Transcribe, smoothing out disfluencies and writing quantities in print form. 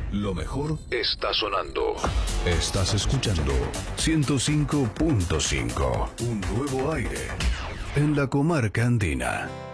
Lo mejor está sonando. Estás escuchando 105.5. Un nuevo aire en la comarca andina.